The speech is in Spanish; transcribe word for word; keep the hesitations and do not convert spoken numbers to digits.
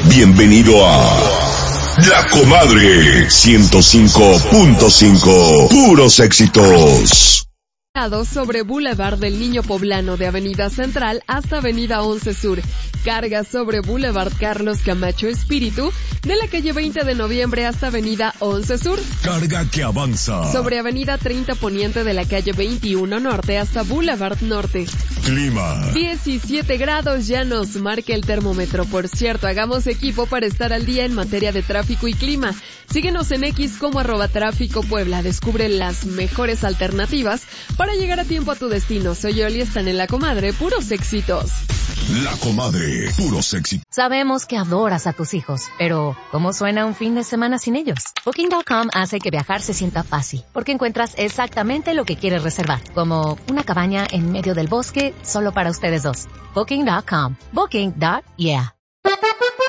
Bienvenido a La Comadre ciento cinco punto cinco. Puros éxitos. Sobre Boulevard del Niño Poblano de Avenida Central hasta Avenida once Sur. Carga sobre Boulevard Carlos Camacho Espíritu de la calle veinte de noviembre hasta Avenida once Sur. Carga que avanza. Sobre Avenida treinta Poniente de la calle veintiuno Norte hasta Boulevard Norte. Clima. diecisiete grados ya nos marca el termómetro. Por cierto, hagamos equipo para estar al día en materia de tráfico y clima. Síguenos en X como arroba tráfico Puebla. Descubre las mejores alternativas para llegar a tiempo a tu destino. Soy Oli, están en La Comadre, puros éxitos. La Comadre, puros éxitos. Sabemos que adoras a tus hijos, pero ¿cómo suena un fin de semana sin ellos? Booking punto com hace que viajar se sienta fácil, porque encuentras exactamente lo que quieres reservar, como una cabaña en medio del bosque solo para ustedes dos. Booking punto com. Booking. Yeah.